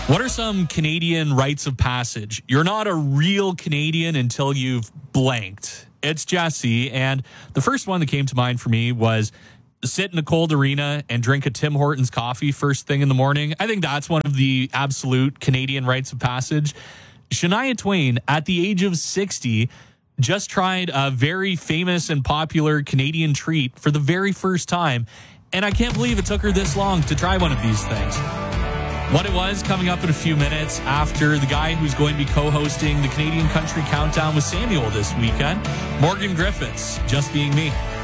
What are some Canadian rites of passage? You're not a real Canadian until you've blanked. It's Jesse, and the first one that came to mind for me was sit in a cold arena and drink a Tim Hortons coffee first thing in the morning. I think that's one of the absolute Canadian rites of passage. Shania Twain, at the age of 60, just tried a very famous and popular Canadian treat for the very first time, and I can't believe it took her this long to try one of these things. What it was coming up in a few minutes after the guy who's going to be co-hosting the Canadian Country Countdown with Samuel this weekend, Morgan Griffiths, Just Being Me.